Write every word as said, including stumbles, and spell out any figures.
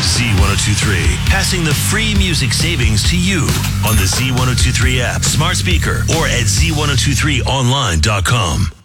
Z ten twenty-three, passing the free music savings to you on the Z ten twenty-three app, smart speaker, or at Z ten twenty-three online dot com.